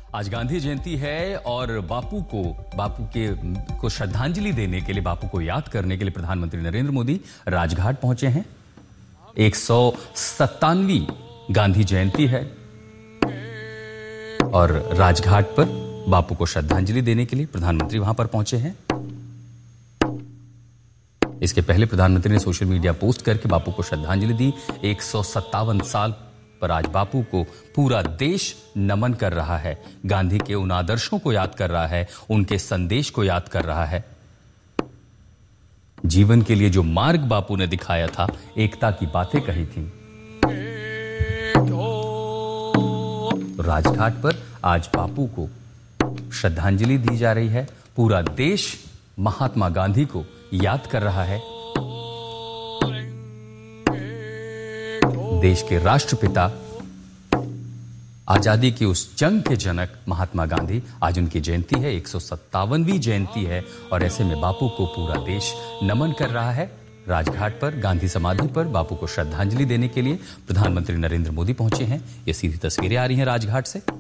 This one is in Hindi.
आज गांधी जयंती है और बापू को श्रद्धांजलि देने के लिए, बापू को याद करने के लिए प्रधानमंत्री नरेंद्र मोदी राजघाट पहुंचे हैं। 197वीं गांधी जयंती है और राजघाट पर बापू को श्रद्धांजलि देने के लिए प्रधानमंत्री वहां पर पहुंचे हैं। इसके पहले प्रधानमंत्री ने सोशल मीडिया पोस्ट करके बापू को श्रद्धांजलि दी। 157 साल पर आज बापू को पूरा देश नमन कर रहा है, गांधी के उन आदर्शों को याद कर रहा है, उनके संदेश को याद कर रहा है। जीवन के लिए जो मार्ग बापू ने दिखाया था, एकता की बातें कही थी। राजघाट पर आज बापू को श्रद्धांजलि दी जा रही है। पूरा देश महात्मा गांधी को याद कर रहा है। देश के राष्ट्रपिता, आजादी की उस जंग के जनक महात्मा गांधी, आज उनकी जयंती है, 157वीं जयंती है और ऐसे में बापू को पूरा देश नमन कर रहा है। राजघाट पर गांधी समाधि पर बापू को श्रद्धांजलि देने के लिए प्रधानमंत्री नरेंद्र मोदी पहुंचे हैं। ये सीधी तस्वीरें आ रही हैं राजघाट से।